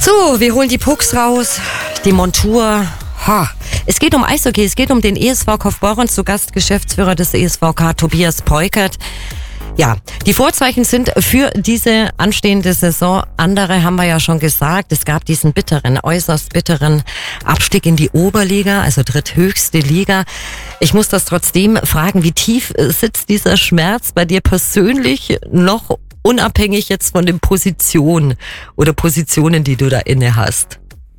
So, wir holen die Pucks raus, die Montur. Es geht um Eishockey, es geht um den ESV Kaufbeuren, zu Gast Geschäftsführer des ESVK Tobias Peukert. Ja, die Vorzeichen sind für diese anstehende Saison. Andere haben wir ja schon gesagt. Es gab diesen äußerst bitteren Abstieg in die Oberliga, also dritthöchste Liga. Ich muss das trotzdem fragen, wie tief sitzt dieser Schmerz bei dir persönlich, noch unabhängig jetzt von den Positionen, die du da inne hast?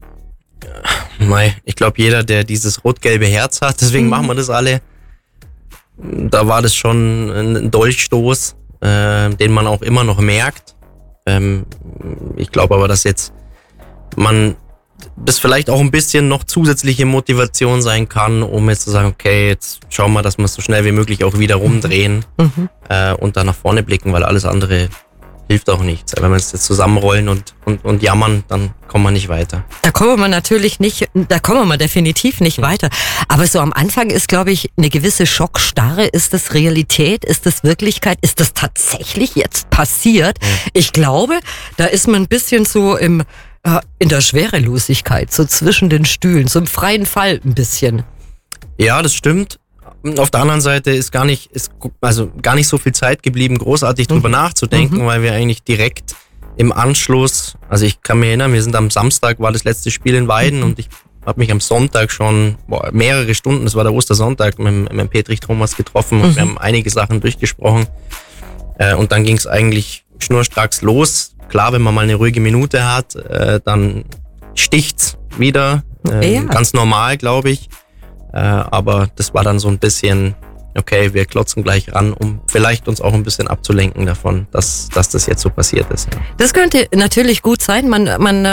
Ich glaube, jeder, der dieses rot-gelbe Herz hat, deswegen machen wir das alle. Da war das schon ein Dolchstoß, den man auch immer noch merkt. Ich glaube aber, dass jetzt das vielleicht auch ein bisschen noch zusätzliche Motivation sein kann, um jetzt zu sagen, okay, jetzt schauen wir, dass wir es so schnell wie möglich auch wieder rumdrehen und da nach vorne blicken, weil alles andere hilft auch nichts. Wenn wir uns jetzt zusammenrollen und jammern, dann kommen wir nicht weiter. Da kommen wir definitiv nicht weiter. Aber so am Anfang ist, glaube ich, eine gewisse Schockstarre. Ist das Realität? Ist das Wirklichkeit? Ist das tatsächlich jetzt passiert? Ja. Ich glaube, da ist man ein bisschen so in der Schwerelosigkeit, so zwischen den Stühlen, so im freien Fall ein bisschen. Ja, das stimmt. Auf der anderen Seite ist gar nicht so viel Zeit geblieben, großartig drüber nachzudenken, weil wir eigentlich direkt im Anschluss, also ich kann mich erinnern, wir sind am Samstag, war das letzte Spiel in Weiden und ich habe mich am Sonntag schon mehrere Stunden, das war der Ostersonntag, mit Petrich Thomas getroffen und wir haben einige Sachen durchgesprochen und dann ging es eigentlich schnurstracks los. Klar, wenn man mal eine ruhige Minute hat, dann sticht's wieder, ganz normal, glaube ich. Aber das war dann so ein bisschen, okay, wir klotzen gleich ran, um vielleicht uns auch ein bisschen abzulenken davon, dass das jetzt so passiert ist. Ja. Das könnte natürlich gut sein. Man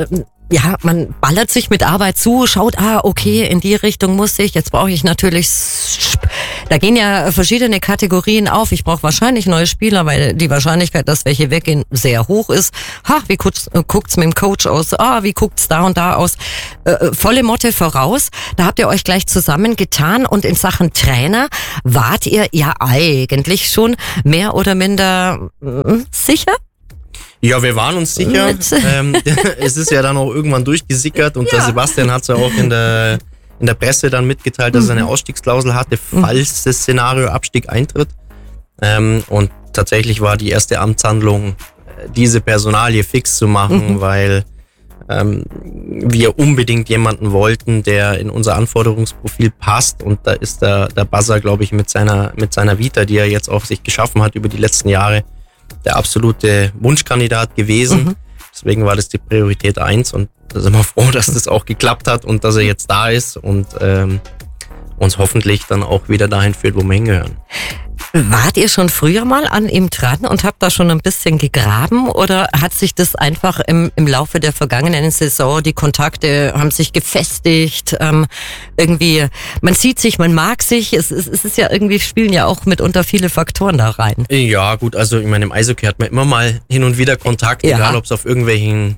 ballert sich mit Arbeit zu, schaut, okay, in die Richtung muss ich, jetzt brauche ich natürlich, da gehen ja verschiedene Kategorien auf. Ich brauche wahrscheinlich neue Spieler, weil die Wahrscheinlichkeit, dass welche weggehen, sehr hoch ist. Wie guckt's mit dem Coach aus? Wie guckt's da und da aus? Volle Motte voraus. Da habt ihr euch gleich zusammengetan und in Sachen Trainer wart ihr ja eigentlich schon mehr oder minder sicher? Ja, wir waren uns sicher. Es ist ja dann auch irgendwann durchgesickert und der Sebastian hat es ja auch in der Presse dann mitgeteilt, dass er eine Ausstiegsklausel hatte, falls das Szenario Abstieg eintritt. Und tatsächlich war die erste Amtshandlung, diese Personalie fix zu machen, weil wir unbedingt jemanden wollten, der in unser Anforderungsprofil passt. Und da ist der Buzzer, glaube ich, mit seiner Vita, die er jetzt auch sich geschaffen hat über die letzten Jahre, der absolute Wunschkandidat gewesen. Deswegen war das die Priorität 1 und da sind wir froh, dass das auch geklappt hat und dass er jetzt da ist und uns hoffentlich dann auch wieder dahin führt, wo wir hingehören. Wart ihr schon früher mal an ihm dran und habt da schon ein bisschen gegraben oder hat sich das einfach im Laufe der vergangenen Saison, die Kontakte haben sich gefestigt, irgendwie, man sieht sich, man mag sich, es ist ja irgendwie, spielen ja auch mitunter viele Faktoren da rein. Ja gut, also ich meine, im Eishockey hat man immer mal hin und wieder Kontakt, egal ob es auf irgendwelchen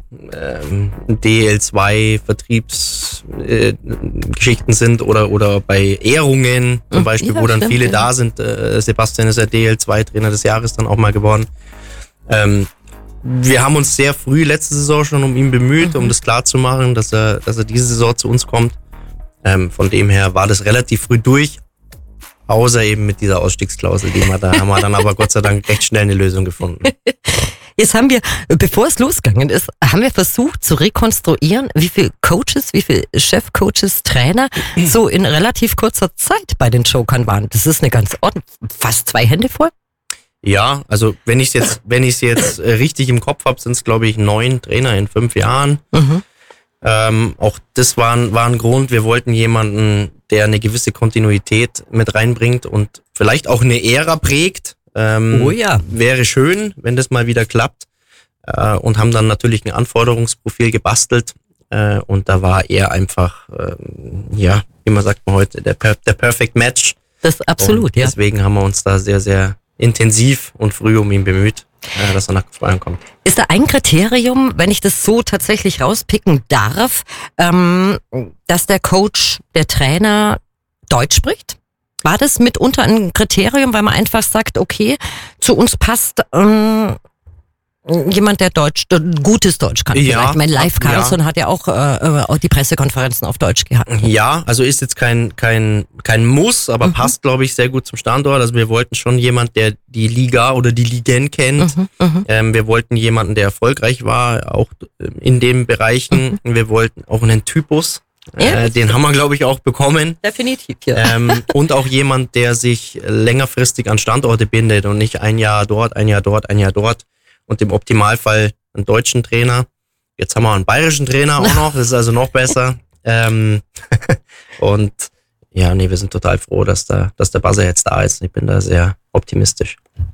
DL2 Vertriebsgeschichten sind oder bei Ehrungen zum Beispiel, wo dann viele da sind. Sebastian ist der DL2-Trainer des Jahres dann auch mal geworden. Wir haben uns sehr früh letzte Saison schon um ihn bemüht, um das klarzumachen, dass er diese Saison zu uns kommt. Von dem her war das relativ früh durch, außer eben mit dieser Ausstiegsklausel, haben wir dann aber Gott sei Dank recht schnell eine Lösung gefunden. Jetzt haben wir, bevor es losgegangen ist, haben wir versucht zu rekonstruieren, wie viele Coaches, wie viele Chefcoaches, Trainer so in relativ kurzer Zeit bei den Jokern waren. Das ist eine ganz ordentlich, fast 2 Hände voll. Ja, also wenn ich es jetzt richtig im Kopf habe, sind es glaube ich 9 Trainer in 5 Jahren. Auch das war ein Grund. Wir wollten jemanden, der eine gewisse Kontinuität mit reinbringt und vielleicht auch eine Ära prägt. Wäre schön, wenn das mal wieder klappt. Und haben dann natürlich ein Anforderungsprofil gebastelt. Und da war er einfach, wie man sagt heute, der Perfect Match. Das ist absolut, und deswegen haben wir uns da sehr, sehr intensiv und früh um ihn bemüht, dass er nach Freien kommt. Ist da ein Kriterium, wenn ich das so tatsächlich rauspicken darf, dass der Coach, der Trainer Deutsch spricht? War das mitunter ein Kriterium, weil man einfach sagt, okay, zu uns passt Jemand, der gutes Deutsch kann vielleicht. Ich meine, Leif Carlson hat ja auch die Pressekonferenzen auf Deutsch gehabt. Ja, also ist jetzt kein Muss, aber passt, glaube ich, sehr gut zum Standort. Also wir wollten schon jemand, der die Liga oder die Ligen kennt. Wir wollten jemanden, der erfolgreich war, auch in den Bereichen. Wir wollten auch einen Typus. Den haben wir, glaube ich, auch bekommen. Definitiv, ja. Und auch jemand, der sich längerfristig an Standorte bindet und nicht ein Jahr dort, ein Jahr dort, ein Jahr dort. Und im Optimalfall einen deutschen Trainer. Jetzt haben wir einen bayerischen Trainer auch noch, das ist also noch besser. Und ja, wir sind total froh, dass der Buzzer jetzt da ist. Ich bin da sehr optimistisch.